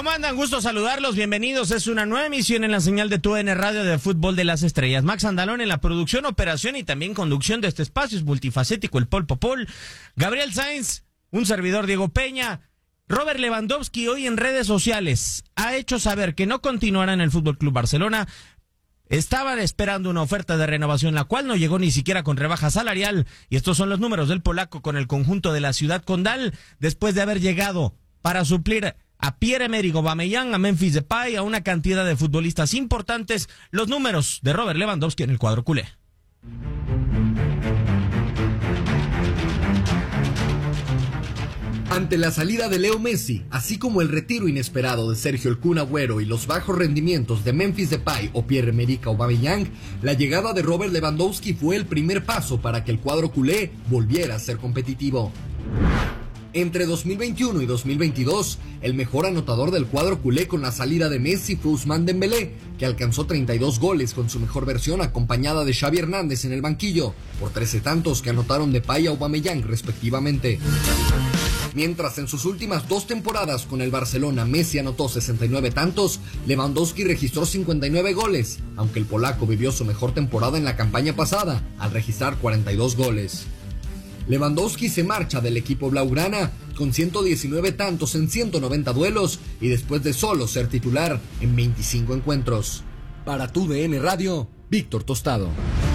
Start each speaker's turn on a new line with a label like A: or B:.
A: ¿Cómo andan? Gusto saludarlos, bienvenidos. Es una nueva emisión en la señal de TUDN Radio de Fútbol de las Estrellas. Max Andalón en la producción, operación y también conducción de este espacio. Es multifacético el Pol Popol. Gabriel Sainz, un servidor Diego Peña. Robert Lewandowski hoy en redes sociales ha hecho saber que no continuará en el Fútbol Club Barcelona. Estaban esperando una oferta de renovación, la cual no llegó ni siquiera con rebaja salarial. Y estos son los números del polaco con el conjunto de la Ciudad Condal, después de haber llegado para suplir a Pierre-Emerick Aubameyang, a Memphis Depay, a una cantidad de futbolistas importantes. Los números de Robert Lewandowski en el cuadro culé.
B: Ante la salida de Leo Messi, así como el retiro inesperado de Sergio El Kun Agüero y los bajos rendimientos de Memphis Depay o Pierre-Emerick Aubameyang, la llegada de Robert Lewandowski fue el primer paso para que el cuadro culé volviera a ser competitivo. Entre 2021 y 2022, el mejor anotador del cuadro culé con la salida de Messi fue Ousmane Dembélé, que alcanzó 32 goles con su mejor versión acompañada de Xavi Hernández en el banquillo, por 13 tantos que anotaron Depay y Aubameyang respectivamente. Mientras en sus últimas 2 temporadas con el Barcelona Messi anotó 69 tantos, Lewandowski registró 59 goles, aunque el polaco vivió su mejor temporada en la campaña pasada, al registrar 42 goles. Lewandowski se marcha del equipo blaugrana con 119 tantos en 190 duelos y después de solo ser titular en 25 encuentros. Para TUDN Radio, Víctor Tostado.